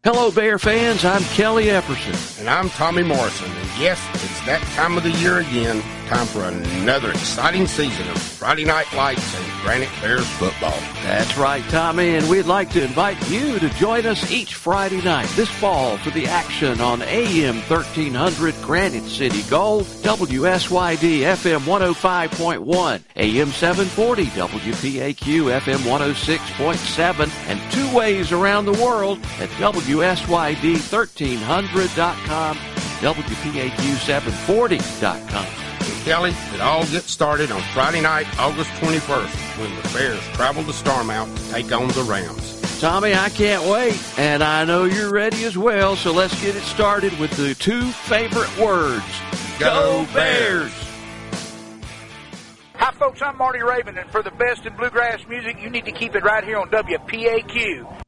Hello, Bear fans. I'm Kelly Epperson. And I'm Tommy Morrison. And yes, it's that time of the year again. Time for another exciting season of Friday Night Lights and Granite Bears football. That's right, Tommy. And we'd like to invite you to join us each Friday night this fall for the action on AM 1300 Granite City Gold, WSYD FM 105.1, AM 740 WPAQ FM 106.7, and two ways around the world at WSYD1300.com, WPAQ740.com. And Kelly, it all gets started on Friday night, August 21st, when the Bears travel to Starmount to take on the Rams. Tommy, I can't wait, and I know you're ready as well, so let's get it started with the two favorite words. Go Bears! Hi, folks, I'm Marty Raven, and for the best in bluegrass music, you need to keep it right here on WPAQ.